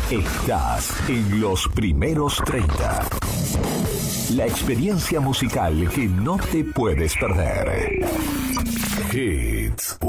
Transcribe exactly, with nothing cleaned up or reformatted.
Estás en los primeros treinta. La experiencia musical que no te puedes perder. Hits